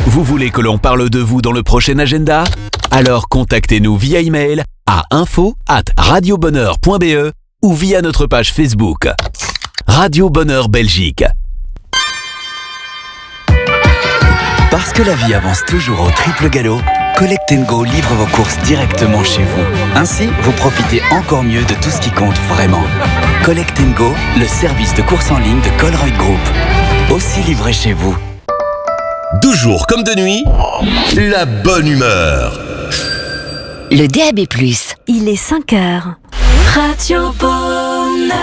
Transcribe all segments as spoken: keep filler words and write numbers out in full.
Vous voulez que l'on parle de vous dans le prochain agenda? Alors contactez-nous via email à info arobase radiobonheur point b e ou via notre page Facebook. Radio Bonheur Belgique. Parce que la vie avance toujours au triple galop, Collect and Go livre vos courses directement chez vous. Ainsi, vous profitez encore mieux de tout ce qui compte vraiment. Collect and Go, le service de course en ligne de Colruyt Group. Aussi livré chez vous. De jour comme de nuit, la bonne humeur. Le D A B plus. Il est cinq heures. Radio Bonheur.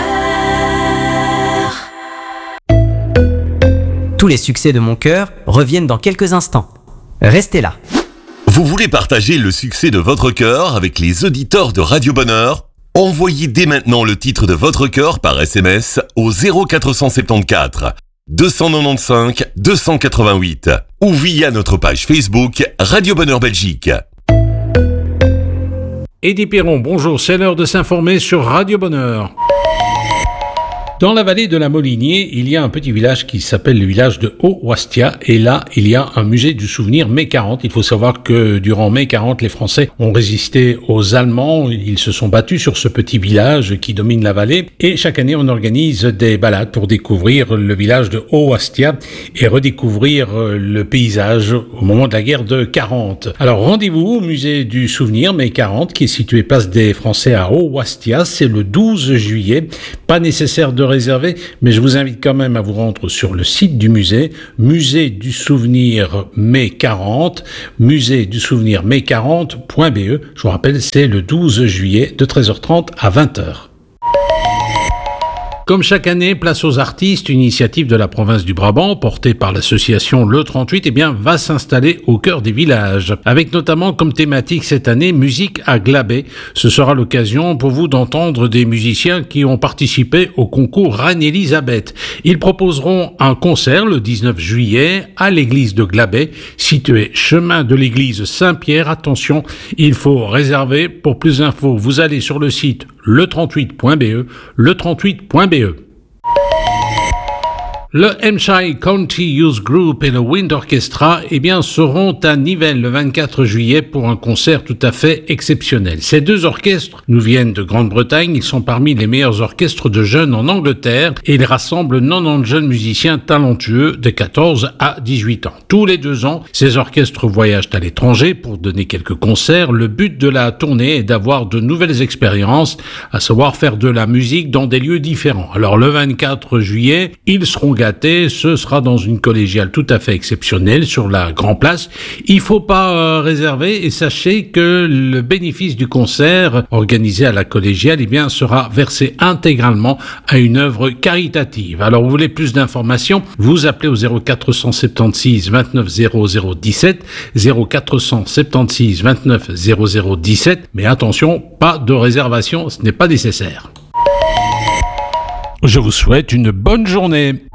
Tous les succès de mon cœur reviennent dans quelques instants. Restez là. Vous voulez partager le succès de votre cœur avec les auditeurs de Radio Bonheur? Envoyez dès maintenant le titre de votre cœur par S M S au zéro quatre cent soixante-quatorze deux cent quatre-vingt-quinze deux cent quatre-vingt-huit ou via notre page Facebook Radio Bonheur Belgique. Eddie Perron, bonjour, c'est l'heure de s'informer sur Radio Bonheur. Dans la vallée de la Molinier, il y a un petit village qui s'appelle le village de Haut-Wastia. Et là, il y a un musée du souvenir mai quarante. Il faut savoir que durant mai quarante, les Français ont résisté aux Allemands. Ils se sont battus sur ce petit village qui domine la vallée. Et chaque année, on organise des balades pour découvrir le village de Haut-Wastia et redécouvrir le paysage au moment de la guerre de quarante. Alors, rendez-vous au musée du souvenir mai quarante qui est situé place des Français à Haut-Wastia. C'est le douze juillet. Pas nécessaire de réservé, mais je vous invite quand même à vous rendre sur le site du musée, musée du souvenir mai quarante, musée du souvenir mai quarante point b e. Je vous rappelle, c'est le douze juillet de treize heures trente à vingt heures. Comme chaque année, Place aux artistes, une initiative de la province du Brabant, portée par l'association Le trente-huit, eh bien, va s'installer au cœur des villages. Avec notamment comme thématique cette année, musique à Glabé. Ce sera l'occasion pour vous d'entendre des musiciens qui ont participé au concours Reine-Élisabeth. Ils proposeront un concert le dix-neuf juillet à l'église de Glabé, située chemin de l'église Saint-Pierre. Attention, il faut réserver. Pour plus d'infos, vous allez sur le site le trente-huit point b e, le trente-huit point b e. Le Hampshire County Youth Group et le Wind Orchestra, eh bien, seront à Nivelles le vingt-quatre juillet pour un concert tout à fait exceptionnel. Ces deux orchestres nous viennent de Grande-Bretagne. Ils sont parmi les meilleurs orchestres de jeunes en Angleterre et ils rassemblent quatre-vingt-dix jeunes musiciens talentueux de quatorze à dix-huit ans. Tous les deux ans, ces orchestres voyagent à l'étranger pour donner quelques concerts. Le but de la tournée est d'avoir de nouvelles expériences, à savoir faire de la musique dans des lieux différents. Alors, le vingt-quatre juillet, ils seront gâté, ce sera dans une collégiale tout à fait exceptionnelle sur la Grand Place. Il faut pas euh, réserver et sachez que le bénéfice du concert organisé à la collégiale, eh bien, sera versé intégralement à une œuvre caritative. Alors, vous voulez plus d'informations? Vous appelez au zéro quatre cent soixante-seize vingt-neuf zéro zéro dix-sept, zéro quatre cent soixante-seize vingt-neuf zéro zéro dix-sept, mais attention, pas de réservation, ce n'est pas nécessaire. Je vous souhaite une bonne journée.